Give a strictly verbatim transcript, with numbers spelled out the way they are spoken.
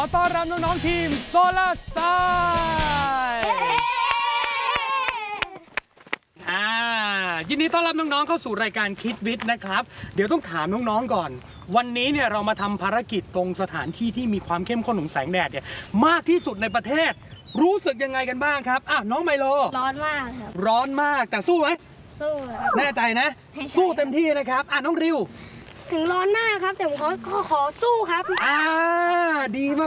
ต้อนรับน้องๆทีมโซลาร์ไซด์อ่ายินดีต้อนรับน้องๆเข้าสู่รายการคิดวิทย์นะครับเดี๋ยวต้องถามน้องๆก่อนวันนี้เนี่ยเรามาทำภารกิจตรงสถานที่ที่มีความเข้มข้นของแสงแดดเนี่ยมากที่สุดในประเทศรู้สึกยังไงกันบ้างครับอ่ะน้องไมโลร้อนมากครับร้อนมากแต่สู้ไหมสู้ครับแน่ใจนะสู้เต็มที่นะครับอ่ะน้องริวถึงร้อนมากครับแต่ผมขอขอขอสู้ครับอ่าดี